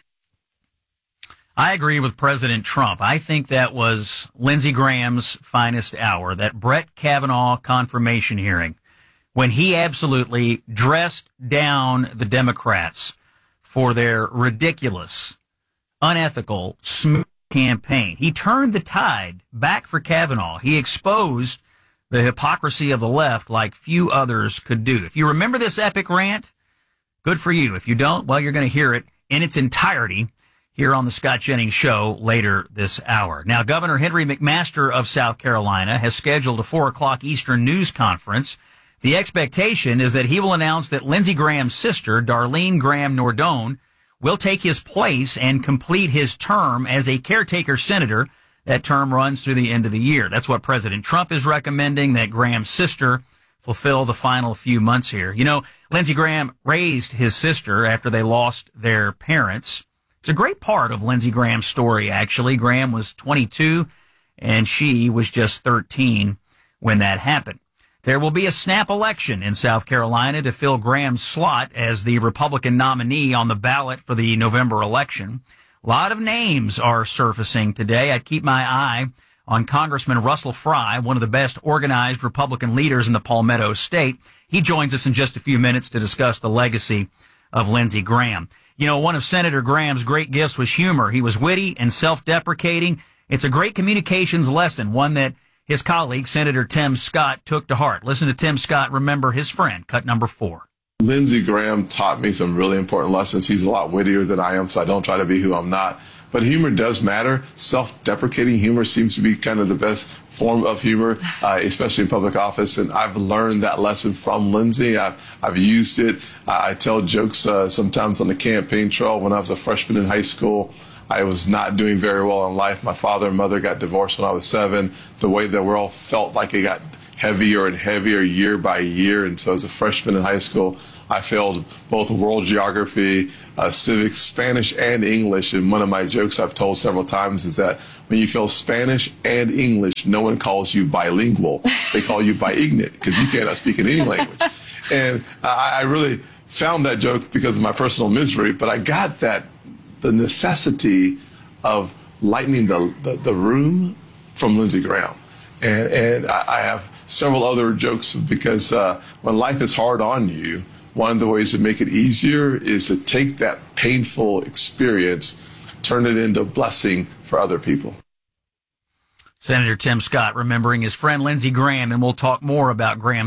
I agree with President Trump. I think that was Lindsey Graham's finest hour, that Brett Kavanaugh confirmation hearing, when he absolutely dressed down the Democrats for their ridiculous, unethical campaign. He turned the tide back for Kavanaugh. He exposed the hypocrisy of the left like few others could do. If you remember this epic rant, good for you. If you don't, well, you're going to hear it in its entirety here on the Scott Jennings Show later this hour. Now, Governor Henry McMaster of South Carolina has scheduled a four o'clock Eastern news conference. The expectation is that he will announce that Lindsey Graham's sister, Darlene Graham Nordone, will take his place and complete his term as a caretaker senator. That term runs through the end of the year. That's what President Trump is recommending, that Graham's sister fulfill the final few months here. You know, Lindsey Graham raised his sister after they lost their parents. It's a great part of Lindsey Graham's story, actually. Graham was twenty-two, and she was just thirteen when that happened. There will be a snap election in South Carolina to fill Graham's slot as the Republican nominee on the ballot for the November election. A lot of names are surfacing today. I keep my eye on Congressman Russell Fry, one of the best organized Republican leaders in the Palmetto State. He joins us in just a few minutes to discuss the legacy of Lindsey Graham. You know, one of Senator Graham's great gifts was humor. He was witty and self-deprecating. It's a great communications lesson, one that his colleague, Senator Tim Scott, took to heart. Listen to Tim Scott remember his friend, cut number four. Lindsey Graham taught me some really important lessons. He's a lot wittier than I am, so I don't try to be who I'm not. But humor does matter. Self-deprecating humor seems to be kind of the best form of humor, uh, especially in public office. And I've learned that lesson from Lindsey. I've, I've used it. I, I tell jokes uh, sometimes on the campaign trail. When I was a freshman in high school, I was not doing very well in life. My father and mother got divorced when I was seven. The way the world felt like it got heavier and heavier year by year. And so as a freshman in high school, I failed both world geography, uh, civics, Spanish, and English. And one of my jokes I've told several times is that when you fail Spanish and English, no one calls you bilingual. They call you bi-ignorant because you cannot speak in any language. And I, I really found that joke because of my personal misery, but I got that, the necessity of lightening the, the, the room from Lindsey Graham. And, and I, I have several other jokes because uh, when life is hard on you, one of the ways to make it easier is to take that painful experience, turn it into a blessing for other people. Senator Tim Scott remembering his friend Lindsey Graham, and we'll talk more about Graham